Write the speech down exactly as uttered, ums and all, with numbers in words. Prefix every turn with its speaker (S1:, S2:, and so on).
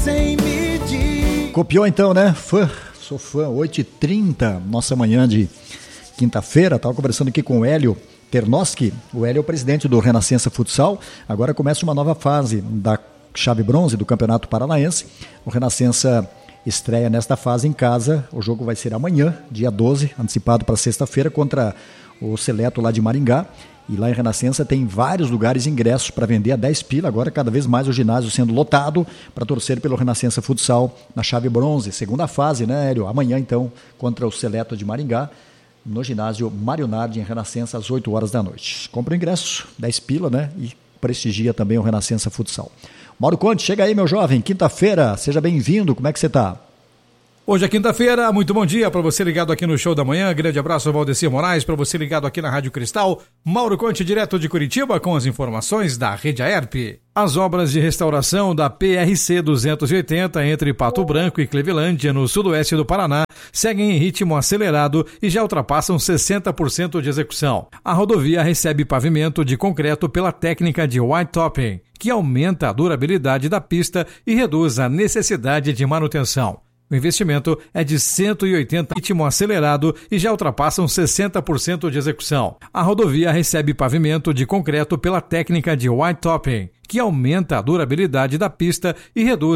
S1: Sem medir.
S2: Copiou então, né? Fã, sou fã, oito e trinta, nossa manhã de quinta-feira. Estava conversando aqui com o Hélio Ternoski. O Hélio é o presidente do Renascença Futsal. Agora começa uma nova fase da chave bronze do Campeonato Paranaense. O Renascença estreia nesta fase em casa. O jogo vai ser amanhã, dia doze, antecipado para sexta-feira, contra o Seleto lá de Maringá. E lá em Renascença tem vários lugares ingressos para vender a dez pila. Agora cada vez mais o ginásio sendo lotado para torcer pelo Renascença Futsal na chave bronze. Segunda fase, né, Hélio? Amanhã então contra o Seleto de Maringá, no ginásio Mário Nardi, em Renascença, às oito horas da noite. Compra o ingresso, dez pila, né? E prestigia também o Renascença Futsal. Mauro Conte, chega aí, meu jovem, quinta-feira, seja bem-vindo, como é que você está?
S3: Hoje é quinta-feira, muito bom dia para você ligado aqui no Show da Manhã, grande abraço Valdecir Moraes, para você ligado aqui na Rádio Cristal, Mauro Conte direto de Curitiba com as informações da Rede Aerp. As obras de restauração da P R C duzentos e oitenta entre Pato Branco e Clevelândia, no sudoeste do Paraná, seguem em ritmo acelerado e já ultrapassam sessenta por cento de execução. A rodovia recebe pavimento de concreto pela técnica de white topping, que aumenta a durabilidade da pista e reduz a necessidade de manutenção. O investimento é de cento e oitenta, ritmo acelerado e já ultrapassam sessenta por cento de execução. A rodovia recebe pavimento de concreto pela técnica de white topping, que aumenta a durabilidade da pista e reduz